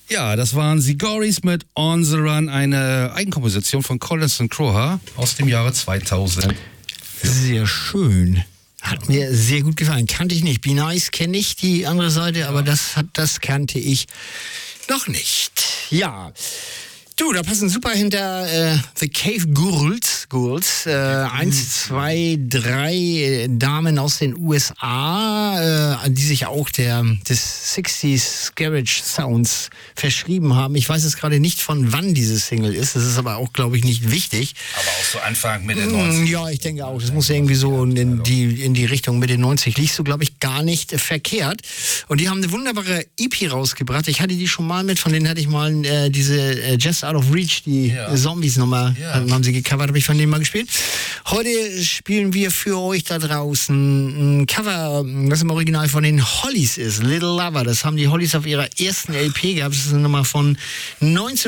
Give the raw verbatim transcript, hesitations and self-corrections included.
Ja, das waren Sigoris mit On the Run, eine Eigenkomposition von Collins und Croha aus dem Jahre zweitausend. Sehr schön. Hat mir sehr gut gefallen. Kannte ich nicht. Be Nice kenne ich, die andere Seite, ja. aber das, hat, das kannte ich noch nicht. Ja. Du, da passen super hinter äh, The Cave Girls, Girls äh, eins, zwei, drei Damen aus den U S A, äh, die sich auch der des sechziger Garage Sounds verschrieben haben. Ich weiß jetzt gerade nicht, von wann diese Single ist. Das ist aber auch, glaube ich, nicht wichtig. Aber auch so Anfang Mitte neunzig. Ja, ich denke auch. Das muss irgendwie so in die, in die Richtung Mitte neunzig. Liegst du, glaube ich, gar nicht verkehrt. Und die haben eine wunderbare E P rausgebracht. Ich hatte die schon mal mit, von denen hatte ich mal äh, diese äh, Just Out of Reach, die ja. Zombies-Nummer, ja. haben sie gecovert, habe ich von denen mal gespielt. Heute spielen wir für euch da draußen ein Cover, das im Original von den Hollies ist, Little Lover. Das haben die Hollies auf ihrer ersten L P gehabt. Das ist eine Nummer von neunzehn